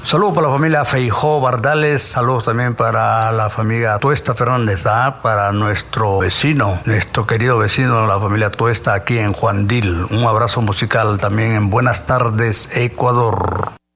Saludos para la familia Feijó Bardales, saludos también para la familia Tuesta Fernández, para nuestro vecino, nuestro querido vecino, la familia Tuesta aquí en Juandil. Un abrazo musical también en Buenas Tardes, Ecuador.